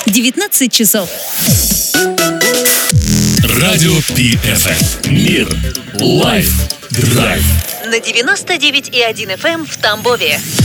19 часов. Радио PFM. Мир. Лайф. Драйв. На 99,1 FM в Тамбове.